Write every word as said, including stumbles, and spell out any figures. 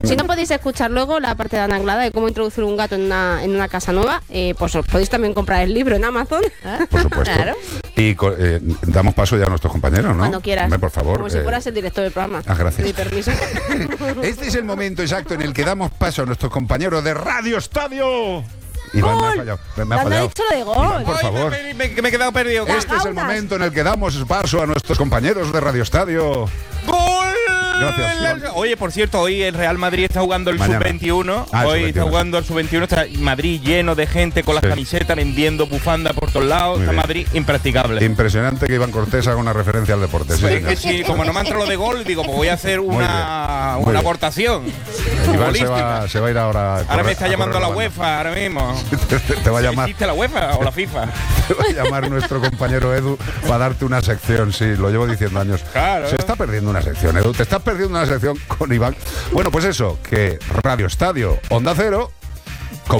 Si no podéis escuchar luego la parte de Ana Anglada de cómo introducir un gato en una, en una casa nueva, eh, pues os podéis también comprar el libro en Amazon. Por supuesto. Claro. Y eh, damos paso ya a nuestros compañeros, ¿no? Cuando quieras. Hombre, por favor. Como si eh, fueras el director del programa. Ah, gracias. Mi permiso. Este es el momento exacto en el que damos paso a nuestros compañeros de Radio Estadio. Iván, me ha fallado. Me ha ¿Dónde ha fallado. dicho lo de gol? Iván, por Ay, favor. Me, me- me he quedado perdido. Este es el momento en el que damos paso a nuestros compañeros de Radio Estadio. ¡Gol! Gracias, Iván. Oye, por cierto, hoy el Real Madrid está jugando el Mañana. sub veintiuno. Ah, el hoy sub veintiuno, está jugando el sub veintiuno. Está Madrid lleno de gente con las Sí. camisetas, vendiendo bufandas por todos lados. Muy Está bien. Madrid impracticable. Impresionante que Iván Cortés haga una referencia al deporte. Sí, Pues es señor. que si, como no me ha entrado lo de gol, digo, pues voy a hacer Muy una, bien, muy una bien. aportación Iván se futbolística. va, se va a ir ahora. a Ahora correr- me está a llamando correr la banda. UEFA, ahora mismo. te, te- te va a llamar. ¿Existe la UEFA o la FIFA? Te va a llamar nuestro compañero Edu para darte una sección, sí, lo llevo diciendo años. Claro. Se está perdiendo una sección, Edu, te estás perdiendo una sección con Iván. Bueno, pues eso, que Radio Estadio, Onda Cero, con